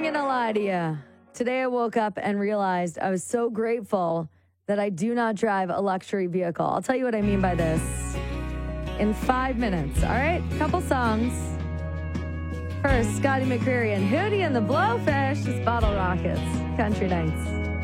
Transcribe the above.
gonna lie to you. Today I woke up and realized I was so grateful that I do not drive a luxury vehicle. I'll tell you what I mean by this in 5 minutes. All right, couple songs. First, Scotty McCreery and Hootie and the Blowfish is Bottle Rockets, Country Nights.